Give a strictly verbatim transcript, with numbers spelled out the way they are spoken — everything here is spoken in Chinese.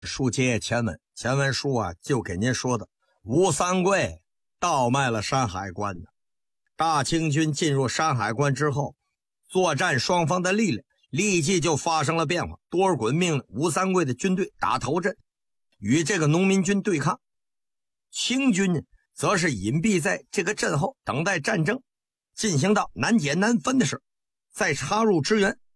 书接前文，前文书啊就给您说的吴三桂倒卖了山海关的。大清军进入山海关之后，作战双方的力量立即就发生了变化。多尔衮命令吴三桂的军队打头阵，与这个农民军对抗。清军呢，则是隐蔽在这个阵后，等待战争进行到难解难分的时候，再插入支援。